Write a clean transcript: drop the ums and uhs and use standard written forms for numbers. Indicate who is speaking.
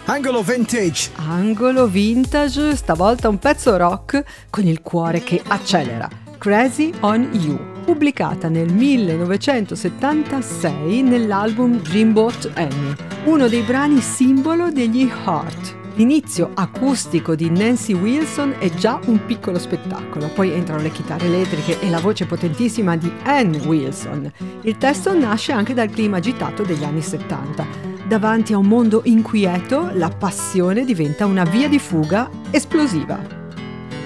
Speaker 1: Angolo Vintage.
Speaker 2: Angolo vintage, stavolta un pezzo rock con il cuore che accelera. Crazy on You, pubblicata nel 1976 nell'album Dreamboat Annie, uno dei brani simbolo degli Heart. L'inizio acustico di Nancy Wilson è già un piccolo spettacolo, poi entrano le chitarre elettriche e la voce potentissima di Ann Wilson. Il testo nasce anche dal clima agitato degli anni 70. Davanti a un mondo inquieto, la passione diventa una via di fuga esplosiva.